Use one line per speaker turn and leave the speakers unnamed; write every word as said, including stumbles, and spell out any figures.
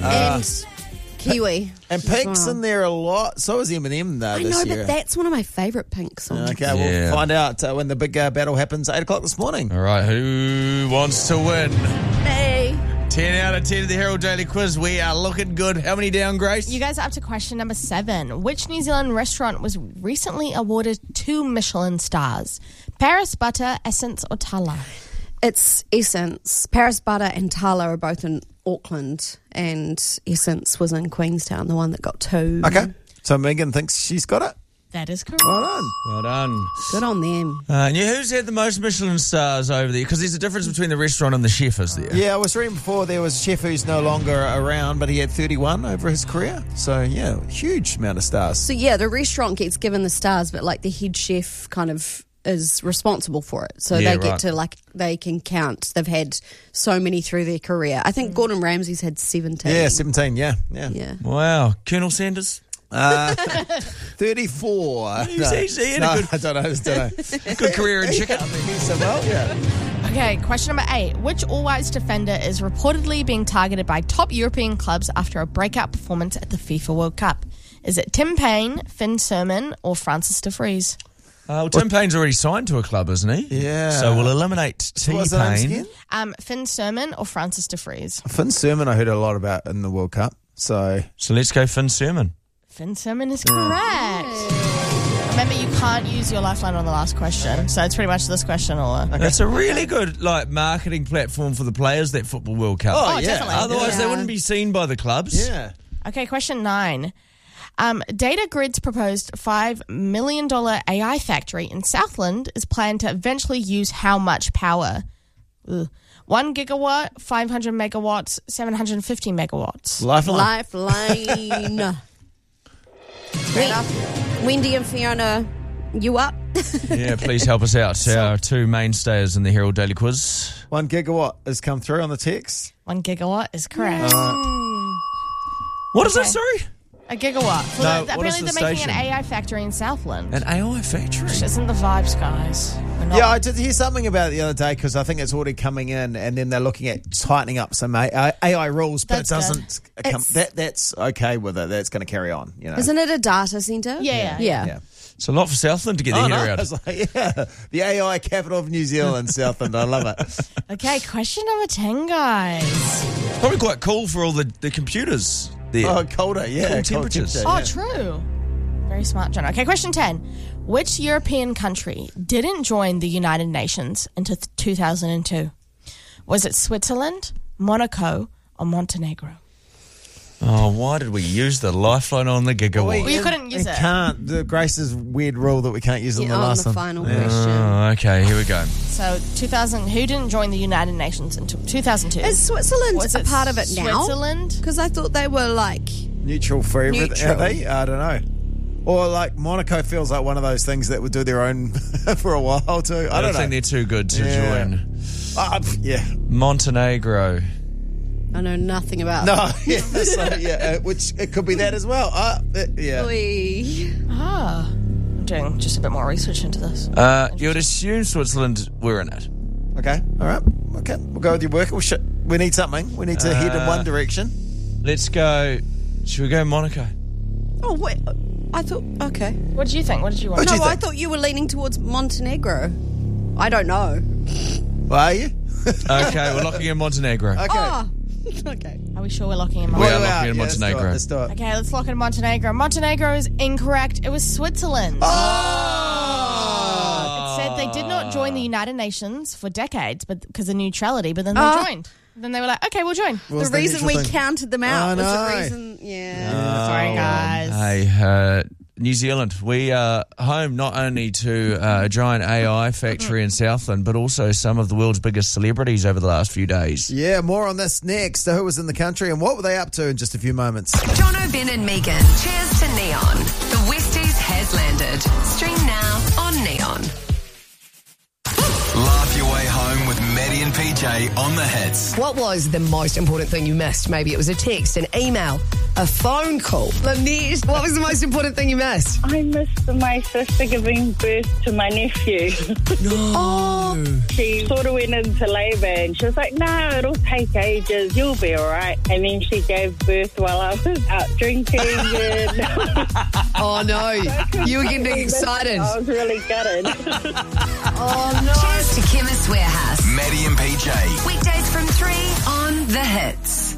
Uh,
and Kiwi.
And Pink's
well.
in there a lot. So is Eminem, though,
I
this
know,
year.
but that's one of my favourite Pink songs.
Okay,
Yeah.
we'll find out uh, when the big uh, battle happens, eight o'clock this morning.
All right, who wants to win?
Hey.
ten out of ten of the Herald Daily Quiz. We are looking good. How many down, Grace?
You guys are up to question number seven. Which New Zealand restaurant was recently awarded two Michelin stars? Paris Butter, Essence, or Tala?
It's Essence. Paris Butter and Tala are both in Auckland, and Essence was in Queenstown, the one that got two.
Okay, so Megan thinks she's got it.
That is correct.
Well done.
Well done.
Good on them.
Uh, and you, who's had the most Michelin stars over there? Because there's a difference between the restaurant and the chef, is there?
Yeah, I was reading before there was a chef who's no longer around, but he had thirty-one over his career. So, yeah, huge amount of stars.
So, yeah, the restaurant gets given the stars, but, like, the head chef kind of is responsible for it. So
Yeah,
they get
right.
to, like, they can count. They've had so many through their career. I think Gordon Ramsay's had seventeen.
Yeah, seventeen, yeah. Yeah.
Yeah.
Wow. Colonel Sanders?
Uh, thirty-four.
He's-
no,
he's- he had a
no,
good-
I don't know. I just don't know.
Good career in chicken.
I think he's so well, yeah.
Okay, question number eight. Which all-whites defender is reportedly being targeted by top European clubs after a breakout performance at the FIFA World Cup? Is it Tim Payne, Finn Sermon, or Francis de Vries?
Uh, well, Tim Payne's already signed to a club, isn't he?
Yeah.
So we'll eliminate T
What's the names
Payne.
again?
Um, Finn Sermon or Francis de Vries?
Finn Sermon I heard a lot about in the World Cup. So,
So let's go Finn Sermon.
Finn Sermon is correct. Remember, you can't use your lifeline on the last question, so it's pretty much this question or...
That's a really good like marketing platform for the players, that Football World Cup.
Oh,
Oh,
yeah.
definitely.
Otherwise, they
Yeah.
wouldn't be seen by the clubs.
yeah.
Okay, question nine. Um, Data Grid's proposed five million dollars A I factory in Southland is planned to eventually use how much power? Ugh. One gigawatt, five hundred megawatts, seven hundred fifty megawatts.
Lifeline.
Lifeline. Wen- Wendy and Fiona, you up?
Yeah, please help us out. Our two mainstays in the Herald Daily Quiz.
One gigawatt has come through on the text.
One gigawatt is correct.
What is
Okay.
that, sorry?
A gigawatt.
No,
Well, they're-
what
apparently
is the
they're making
station?
an A I factory in Southland.
An A I factory.
Which isn't the vibes, guys. We're not-
Yeah, I did hear something about it the other day because I think it's already coming in, and then they're looking at tightening up some A I, A I rules, but
That's
it doesn't. Come,
It's-
that that's okay with it. That's going to carry on. You know.
Isn't it a data centre?
Yeah, yeah,
Yeah.
Yeah.
It's a lot for Southland to get their
Oh,
head
no,
around.
I was like, yeah, the A I capital of New Zealand, Southland. I love it.
Okay, question number ten, guys.
Probably quite cool for all the, the computers there.
Oh, colder, yeah.
Cool
cold
temperatures.
temperature,
Oh,
yeah.
true. Very smart, John. Okay, question ten. Which European country didn't join the United Nations until two thousand two? Was it Switzerland, Monaco, or Montenegro?
Oh, why did we use the lifeline on the gigawatt?
Well, you couldn't use
We
it.
can't. The Grace's weird rule that we can't use on
Yeah,
the
on
last
the
one.
final
Yeah.
question.
Oh, okay, here we go.
So, two thousand, who didn't join the United Nations until two thousand two?
Is Switzerland
Was
a
it
part of it now?
Switzerland?
Because I thought they were like...
Neutral for everything,
Neutral.
are they? I don't know. Or like Monaco feels like one of those things that would do their own for a while too. I,
I, don't
don't know.
think they're too good to
Yeah.
join.
Uh, yeah.
Montenegro.
I know nothing about
No. Yeah. So, yeah. Uh, which it could be that as well. Uh, uh, yeah.
Oy.
Ah. I'm doing just a bit more research into this.
Uh, you would assume Switzerland were in it.
Okay. All right. Okay. We'll go with your work. We'll sh- we need something. We need to head in
Uh,
one direction.
Let's go. Should we go Monaco?
Oh, wait. I thought... Okay.
What did you think? What did you want?
What do
No,
you
I
think?
thought you were leaning towards Montenegro. I don't know.
Well, are you?
Okay, we're locking in Montenegro.
Okay.
Oh, okay.
Are we sure we're locking in
We
Montenegro?
are
Well,
locking in
yeah, let's do it,
Montenegro.
Let's do it.
Okay, let's lock in Montenegro. Montenegro is incorrect. It was Switzerland.
Oh!
It said they did not join the United Nations for decades, but because of neutrality. But then they
Oh.
joined. Then they were like, "Okay, we'll join."
What was
the reason we
neutral thing?
counted them out
I
was the
know.
reason... Yeah.
Sorry, guys.
Hey, uh, New Zealand, we are home not only to uh, a giant A I factory in Southland, but also some of the world's biggest celebrities over the last few days.
Yeah, more on this next. Who was in the country and what were they up to in just a few moments?
Jono, Ben and Megan. Cheers to Neon. The Westies has landed. Stream now on Neon.
Laugh Laugh your way home with Maddie and P J on the hits.
What was the most important thing you missed? Maybe it was a text, an email, a phone call. Lynette, what was the most important thing you missed?
I missed my sister giving birth to my nephew.
Oh.
She sort of went into labour and she was like, no, it'll take ages, you'll be all right. And then she gave birth while I was out drinking. And
Oh, no. You were getting excited.
I was really gutted.
Oh, no.
Cheers to Chemist Warehouse.
Maddie and P J.
Weekdays from three on The Hits.